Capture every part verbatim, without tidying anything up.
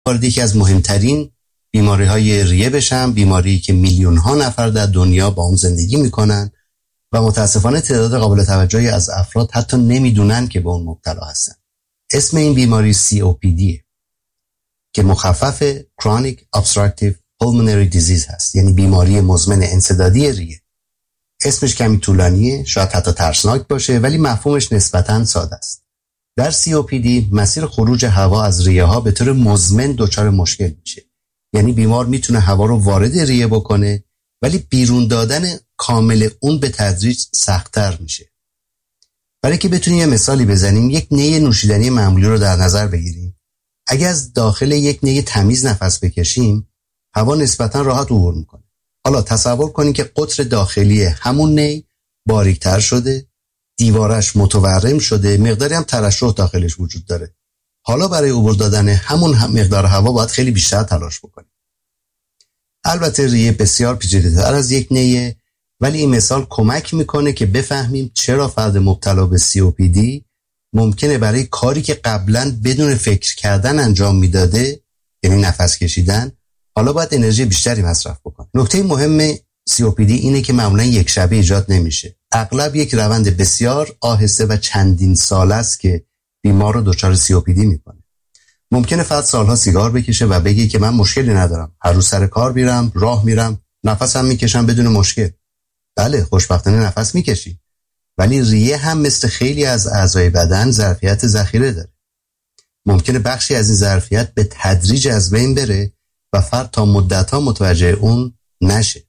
وارد یکی از مهمترین بیماری های ریه بشم، بیماری که میلیون ها نفر در دنیا با اون زندگی میکنن و متاسفانه تعداد قابل توجهی از افراد حتی نمیدونن که به اون مبتلا هستن. اسم این بیماری سی او پی دی که مخفف Chronic Obstructive Pulmonary Disease هست، یعنی بیماری مزمن انسدادی ریه. اسمش کمی طولانیه، شاید حتی ترسناک باشه، ولی مفهومش نسبتاً ساده است. در سی او پی دی مسیر خروج هوا از ریه ها به طور مزمن دچار مشکل میشه. یعنی بیمار میتونه هوا رو وارد ریه بکنه ولی بیرون دادن کامل اون به تدریج سخت‌تر میشه. برای که بتونیم یه مثالی بزنیم، یک نی نوشیدنی معمولی رو در نظر بگیریم. اگه از داخل یک نی تمیز نفس بکشیم، هوا نسبتاً راحت عبور میکنه. حالا تصور کنید که قطر داخلی همون نی باریکتر شده، دیوارش متورم شده، مقداری هم ترشح داخلش وجود داره. حالا برای عبور دادن همون هم مقدار هوا باید خیلی بیشتر تلاش بکنیم. البته ریه بسیار پیچیده‌تر از یک نیه، ولی این مثال کمک میکنه که بفهمیم چرا فرد مبتلا به سی او پی دی ممکنه برای کاری که قبلا بدون فکر کردن انجام میداده، یعنی نفس کشیدن، حالا باید انرژی بیشتری مصرف بکنه. نکته مهم سی او پی دی اینه که معمولا یک شبه ایجاد نمیشه. اغلب یک روند بسیار آهسته و چندین ساله است که بیمار رو دچار سی او پی دی میکنه. ممکنه فرد سالها سیگار بکشه و بگه که من مشکلی ندارم، هر روز سر کار میرم، راه میرم، نفسم میکشم بدون مشکل. بله، خوشبختانه نفس میکشی، ولی ریه هم مثل خیلی از اعضای بدن ظرفیت ذخیره داره. ممکنه بخشی از این ظرفیت به تدریج از بین بره و فرد تا مدت‌ها متوجه اون نشه.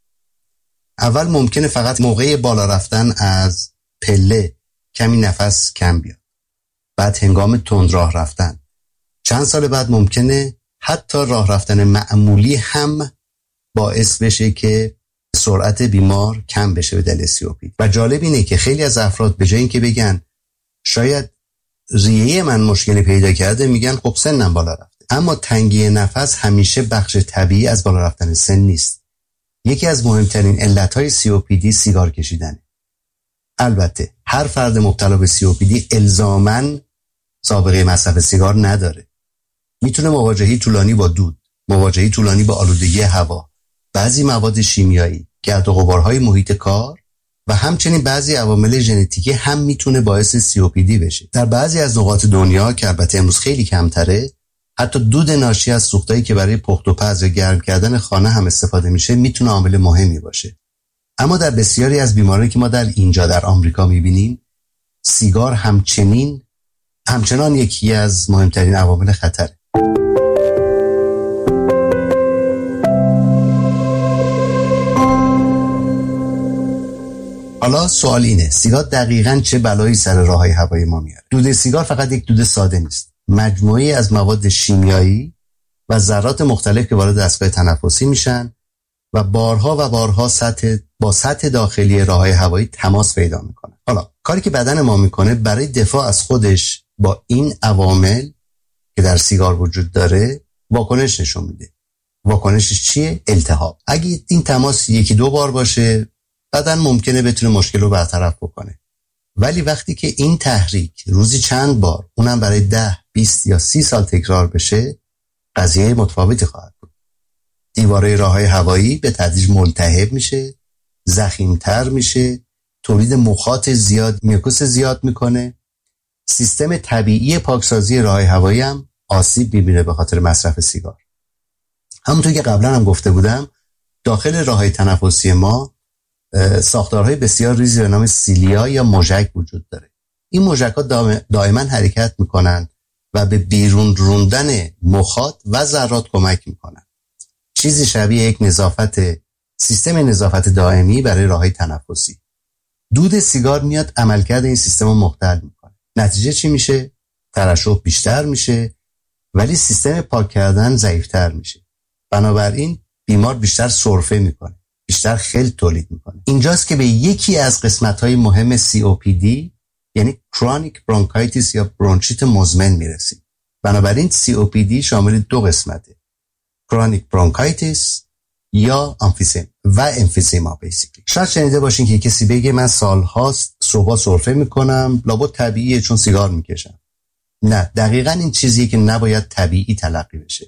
اول ممکنه فقط موقع بالا رفتن از پله کمی نفس کم بیاد، بعد هنگام تند راه رفتن. چند سال بعد ممکنه حتی راه رفتن معمولی هم باعث بشه که سرعت بیمار کم بشه به دلیل سی او پی دی. و جالب اینه که خیلی از افراد به جای اینکه بگن شاید ریه من مشکلی پیدا کرده، میگن خب سنم بالا رفته. اما تنگی نفس همیشه بخش طبیعی از بالا رفتن سن نیست. یکی از مهمترین علتهای سی او پی دی سیگار کشیدنه. البته هر فرد مبتلا به سی او پی دی الزاماً سابقه مصرف سیگار نداره. میتونه مواجهه طولانی با دود، مواجهه طولانی با آلودگی هوا، بعضی مواد شیمیایی، گرد و غبارهای محیط کار و همچنین بعضی عوامل ژنتیکی هم میتونه باعث سی او پی دی بشه. در بعضی از نقاط دنیا که البته امروز خیلی کمتره، حتی دود ناشی از سوختایی که برای پخت و پز یا گرم کردن خانه هم استفاده میشه میتونه عامل مهمی باشه. اما در بسیاری از بیماری‌ها که ما در اینجا در آمریکا میبینیم، سیگار همچنین همچنان یکی از مهمترین عوامل خطره. حالا سوال اینه، سیگار دقیقاً چه بلایی سر راههای هوایی ما میاره؟ دود سیگار فقط یک دود ساده نیست، مجموعه‌ای از مواد شیمیایی و ذرات مختلف که وارد دستگاه تنفسی میشن و بارها و بارها سطح با سطح داخلی راههای هوایی تماس پیدا میکنه. حالا کاری که بدن ما میکنه برای دفاع از خودش با این عوامل که در سیگار وجود داره واکنش نشون میده. واکنشش چیه؟ التهاب. اگه این تماس یکی دو بار باشه، بدن ممکنه بتونه مشکل رو برطرف بکنه. ولی وقتی که این تحریک روزی چند بار، اونم برای ده، بیست یا سی سال تکرار بشه، قضیه متفاوتی خواهد بود. دیواره راههای هوایی به تدریج ملتهب میشه، ضخیم‌تر میشه، تولید مخاط زیاد، میوکوس زیاد میکنه. سیستم طبیعی پاکسازی راههای هوایی هم آسیب میبینه به خاطر مصرف سیگار. همونطور که قبلا هم گفته بودم، داخل راههای تنفسی ما ساختارهای بسیار ریزی به نام سیلیا یا موژک وجود داره. این موژک‌ها دائما حرکت میکنن و به بیرون روندن مخاط و ذرات کمک میکنن. چیزی شبیه یک نظافت سیستم نظافت دائمی برای راههای تنفسی. دود سیگار میاد عملکرد این سیستم رو مختل میکنه. نتیجه چی میشه؟ ترشح بیشتر میشه، ولی سیستم پاک کردن ضعیف‌تر میشه. بنابراین بیمار بیشتر سرفه میکنه، بیشتر خلط تولید میکنه. اینجاست که به یکی از قسمت‌های مهم سی او پی دی یعنی کرونیک برونکایتیس یا برونشیت مزمن میرسیم. بنابراین سی او پی دی شامل دو قسمته، کرونیک برونکایتیس یا امفیسیم و امفیسیما بیسیکلی. شاید شنیده باشین که کسی بگه من سالهاست صبح سرفه میکنم، لابد طبیعیه چون سیگار میکشم. نه، دقیقاً این چیزیه که نباید طبیعی تلقی بشه.